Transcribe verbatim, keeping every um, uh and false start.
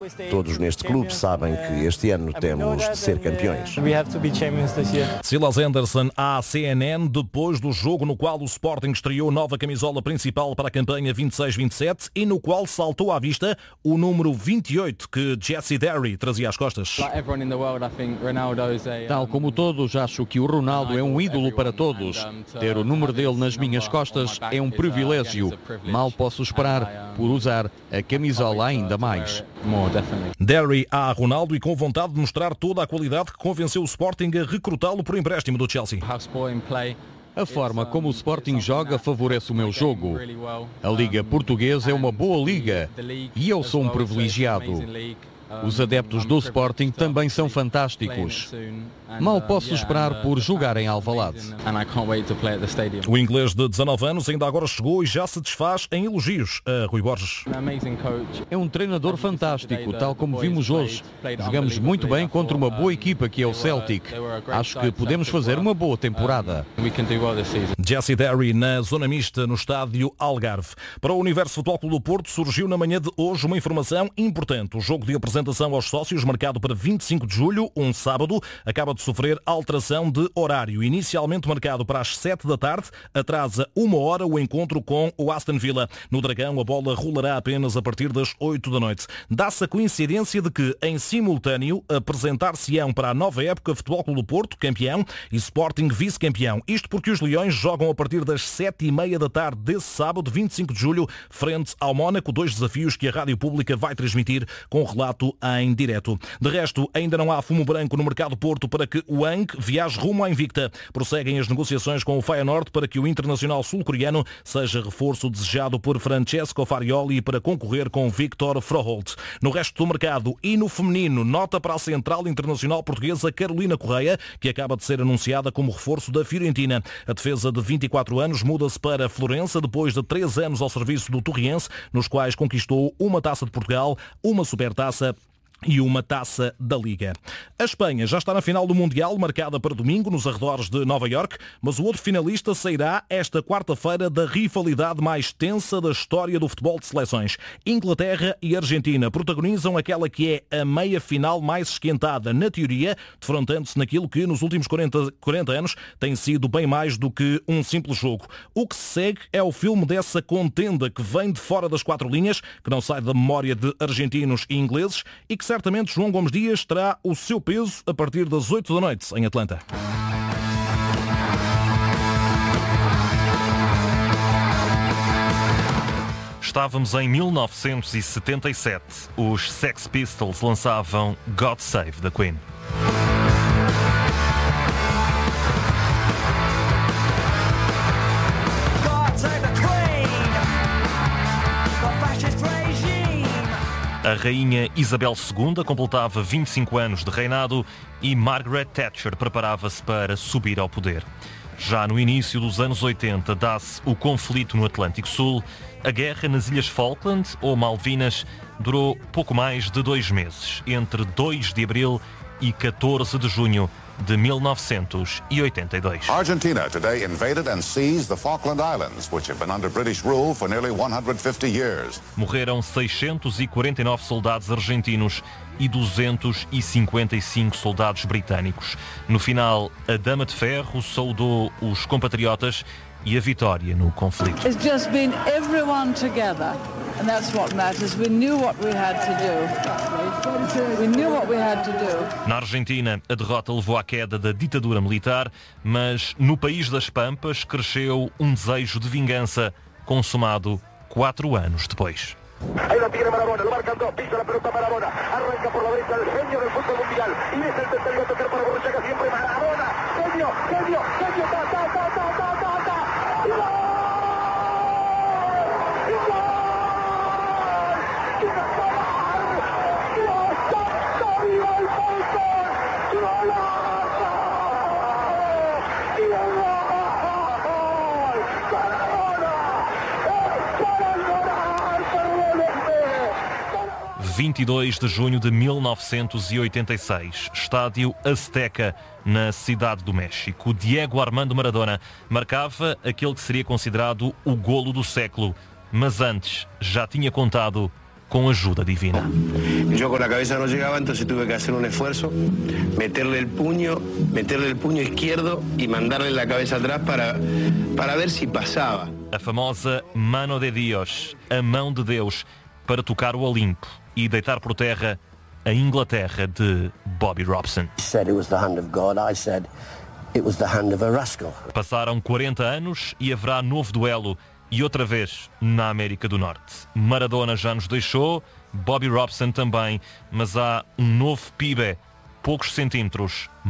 Todos neste clube sabem que este ano temos de ser campeões. Silas Anderson à C N N depois do jogo no qual o Sporting estreou nova camisola principal para a campanha vinte e seis vinte e sete e no qual saltou à vista o número vinte e oito que Jesse Derry trazia às costas. Tal como todos, acho que o Ronaldo é um ídolo para todos. Ter o número dele nas minhas costas é um privilégio. Mal posso esperar por usar a camisola ainda mais. Derry a Ronaldo e com vontade de mostrar toda a qualidade que convenceu o Sporting a recrutá-lo por empréstimo do Chelsea. A forma como o Sporting joga favorece o meu jogo. A Liga Portuguesa é uma boa liga e eu sou um privilegiado. Os adeptos do Sporting também são fantásticos. Mal posso esperar por jogar em Alvalade. O inglês de dezanove anos ainda agora chegou e já se desfaz em elogios a Rui Borges. É um treinador fantástico, tal como vimos hoje. Jogamos muito bem contra uma boa equipa que é o Celtic. Acho que podemos fazer uma boa temporada. Jesse Derry na zona mista no estádio Algarve. Para o Universo Futebol Clube do Porto surgiu na manhã de hoje uma informação importante. O jogo de apresentação aos sócios, marcado para vinte e cinco de julho, um sábado, acaba de sofrer alteração de horário. Inicialmente marcado para as sete da tarde, atrasa uma hora o encontro com o Aston Villa. No Dragão, a bola rolará apenas a partir das oito da noite. Dá-se a coincidência de que, em simultâneo, apresentar-se-ão para a nova época Futebol Clube do Porto, campeão, e Sporting vice-campeão. Isto porque os Leões jogam a partir das sete e meia da tarde desse sábado, vinte e cinco de julho, frente ao Mónaco, dois desafios que a Rádio Pública vai transmitir com relato em direto. De resto, ainda não há fumo branco no mercado Porto para que o Hang viaje rumo à Invicta. Prosseguem as negociações com o Feyenoord para que o internacional sul-coreano seja reforço desejado por Francesco Farioli para concorrer com Victor Froholt. No resto do mercado e no feminino, nota para a central internacional portuguesa Carolina Correia, que acaba de ser anunciada como reforço da Fiorentina. A defesa de vinte e quatro anos muda-se para Florença depois de três anos ao serviço do Torriense, nos quais conquistou uma Taça de Portugal, uma Supertaça e uma taça da Liga. A Espanha já está na final do Mundial, marcada para domingo, nos arredores de Nova Iorque, mas o outro finalista sairá esta quarta-feira da rivalidade mais tensa da história do futebol de seleções. Inglaterra e Argentina protagonizam aquela que é a meia-final mais esquentada, na teoria, defrontando-se naquilo que nos últimos quarenta, quarenta anos tem sido bem mais do que um simples jogo. O que se segue é o filme dessa contenda que vem de fora das quatro linhas, que não sai da memória de argentinos e ingleses, e que certamente João Gomes Dias terá o seu peso a partir das oito da noite em Atlanta. Estávamos em mil novecentos e setenta e sete. Os Sex Pistols lançavam God Save the Queen. A rainha Isabel segunda completava vinte e cinco anos de reinado e Margaret Thatcher preparava-se para subir ao poder. Já no início dos anos oitenta dá-se o conflito no Atlântico Sul. A guerra nas Ilhas Falkland ou Malvinas durou pouco mais de dois meses, entre dois de abril e catorze de junho de mil novecentos e oitenta e dois. Argentina today invaded and seized the Falkland Islands, which have been under British rule for nearly one hundred fifty years. Morreram seiscentos e quarenta e nove soldados argentinos e duzentos e cinquenta e cinco soldados britânicos. No final, a Dama de Ferro saudou os compatriotas e a vitória no conflito. It's just been everyone together, and that's what matters. We knew what we had to do. We knew what we had to do. Na Argentina, a derrota levou à queda da ditadura militar, mas no país das Pampas cresceu um desejo de vingança, consumado quatro anos depois. Ahí lo tiene Maradona, lo marcan dos, pisa la pelota Maradona, arranca por la derecha el genio del fútbol mundial, y es el tercero a tocar para Borruchaga, siempre Maradona, genio, genio, genio, ta, ta, ta, ta, ta, ta, ta, y gol, y gol, y gol, Dios santo, viva el fútbol, golazo, y el gol, Maradona, es para el vinte e dois de junho de mil novecentos e oitenta e seis, estádio Azteca, na Cidade do México. Diego Armando Maradona marcava aquele que seria considerado o golo do século, mas antes já tinha contado com ajuda divina. Eu com a cabeça não chegava, então tive que fazer um esforço, meterle o punho, meterle o punho esquerdo e mandar-lhe a cabeça atrás para, para ver se passava. A famosa Mano de Dios, a mão de Deus, para tocar o Olimpo e deitar por terra a Inglaterra de Bobby Robson. Passaram quarenta anos e haverá novo duelo e outra vez na América do Norte. Maradona já nos deixou, Bobby Robson também, mas há um novo pibe, poucos centímetros